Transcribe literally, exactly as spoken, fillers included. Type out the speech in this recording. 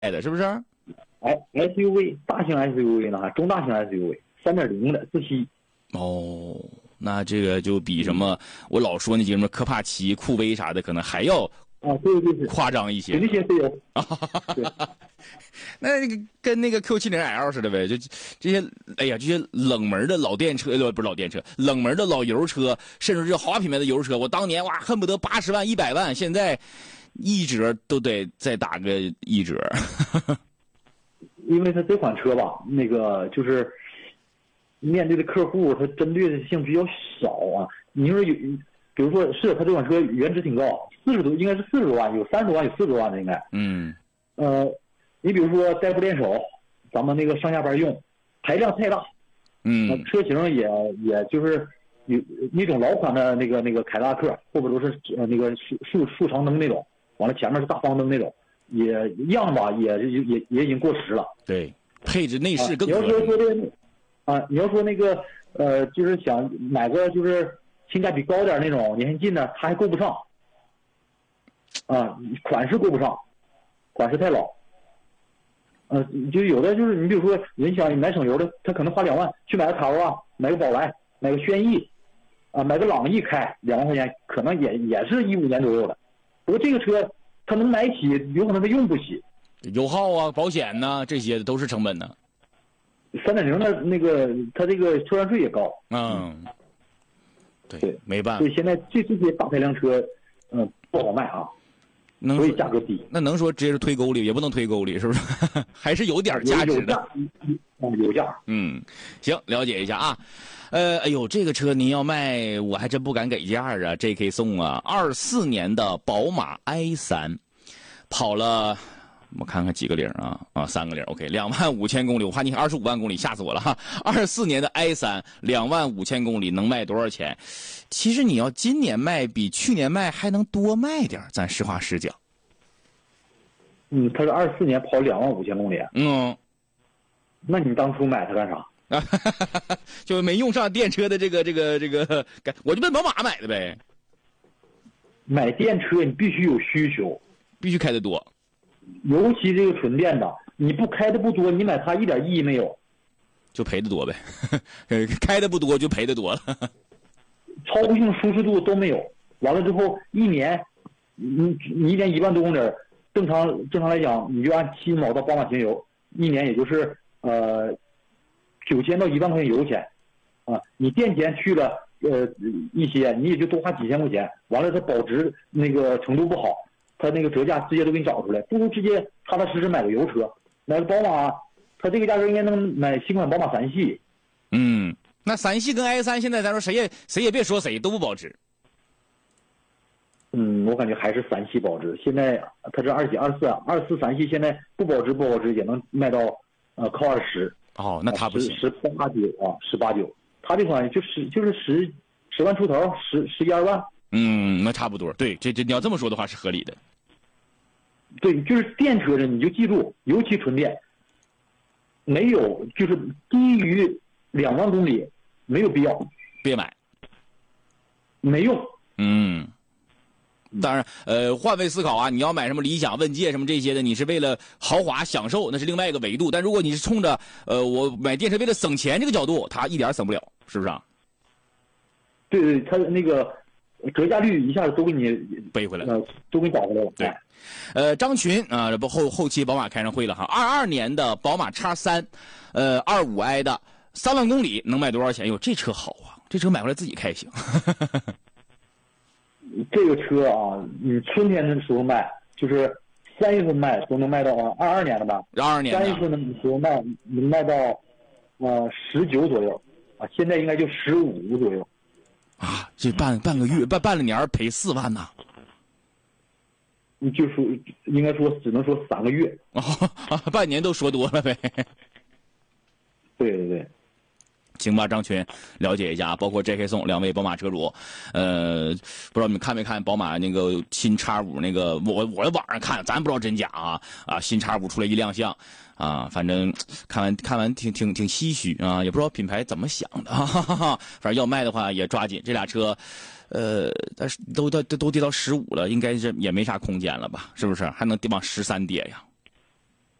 的，是不是？ 哎 ，S U V 大型 S U V 呢，中大型 S U V 三点零的自吸。 哦，那这个就比什么、嗯、我老说那些什么科帕奇、酷威啥的，可能还要啊，对对对， 夸张一些。 那些都有。 那那个跟那个 Q 七零 L 似的呗，就这些，哎呀，这些冷门的老电车，不是老电车，冷门的老油车，甚至是豪华品牌的油车，我当年哇，恨不得八十万、一百万，现在一折都得再打个一折。 因为它这款车吧，那个就是面对的客户，它针对的性比较少啊。你说有，比如说是它这款车原值挺高，四十多，应该是四十多万，有三十多万，有四十多万的应该。 嗯。 呃，你比如说代步练手，咱们那个上下班用，排量太大。 嗯。 车型也也就是有那种老款的那个那个凯迪拉克，后边都是呃那个竖竖竖长灯那种，完了前面是大方灯那种。也样吧，也也也已经过时了。 对，配置内饰更、 啊。你要说说这啊，你要说那个呃，就是想买个就是性价比高点那种年限近的，它还够不上。啊，款式够不上，款式太老。呃，就有的就是你比如说人想买省油的，他可能花两万去买个卡罗拉，买个宝来，买个轩逸，啊，买个朗逸开两万块钱，可能也也是一五年左右的。不过这个车。他能买起，有可能他用不起， 油耗啊、保险呐、啊，这些都是成本呢。 三点零的那个，他这个车船税也高。 嗯，对， 对， 没办法。 所以现在这这些大排量车，嗯、呃，不好卖啊，所以价格低。 那能说直接是推沟里，也不能推沟里，是不是？还是有点价值的。 有有价。 嗯，行，了解一下啊。呃，哎呦，这个车您要卖，我还真不敢给价啊。J K 送啊，二四年的宝马 i 三，跑了，我看看几个零啊啊，三个零 ，OK， 两万五千公里，我怕你二十五万公里，吓死我了哈。二四年的 i 三，两万五千公里能卖多少钱？其实你要今年卖，比去年卖还能多卖点，咱实话实讲。 嗯，他是二四年跑两万五千公里。 嗯， 那你当初买它干啥？ 就没用上电车的这个这个这个，我就奔宝马买的呗。 买电车你必须有需求， 必须开得多， 尤其这个纯电的，你不开的不多，你买它一点意义没有， 就赔得多呗。开的不多就赔得多了， 操控性、舒适度都没有。完了之后一年，你你一年一万多公里，正常正常来讲，你就按七毛的宝马型油，一年也就是呃。九千到一万块钱油钱，啊，你电钱去了呃一些，你也就多花几千块钱。完了，它保值那个程度不好，它那个折价直接都给你找出来，不如直接踏踏实实买个油车，买个宝马，它这个价格应该能买新款宝马三系。 嗯，那三系跟 i 三现在咱说谁也谁也别说谁都不保值。 嗯，我感觉还是三系保值。现在它这二几二四啊，二四三系现在不保值不保值也能卖到呃靠二十。 哦，那他不行， 十八九啊，十八九，他这款就十就是十十万出头，十十一二万。 嗯，那差不多。对，这这你要这么说的话是合理的。 对，就是电车的，你就记住，尤其纯电，没有就是低于两万公里没有必要， 别买， 没用。 嗯。当然，呃，换位思考啊，你要买什么理想、问界什么这些的，你是为了豪华享受，那是另外一个维度。但如果你是冲着呃我买电车为了省钱这个角度，它一点省不了，是不是啊？ 对对，它那个折价率一下子都给你背回来了， 呃，都给你找回来了。 对，呃，张群啊，这不后后期宝马开上会了哈。二二年的宝马 X 三，呃，二五 i 的三万公里能卖多少钱？哟，这车好啊，这车买回来自己开行。 这个车啊，你春天的时候卖，就是三月份卖都能卖到啊，二二年的吧？ 二二年三月份的时候卖能卖到呃十九左右，啊，现在应该就十五左右。 啊，这半半个月半半了年赔四万呐！ 你就说应该说只能说三个月。 哦，半年都说多了呗。 对对对。 行吧，张群，了解一下，包括 J K 宋两位宝马车主，呃，不知道你们看没看宝马那个新 X 五那个，我我在网上看，咱不知道真假啊啊，新 X 五出来一亮相啊，反正看完看完挺挺挺唏嘘啊，也不知道品牌怎么想的，哈哈哈，反正要卖的话也抓紧，这俩车，呃，但是都都都跌到十五了，应该是也没啥空间了吧，是不是？还能往十三跌呀？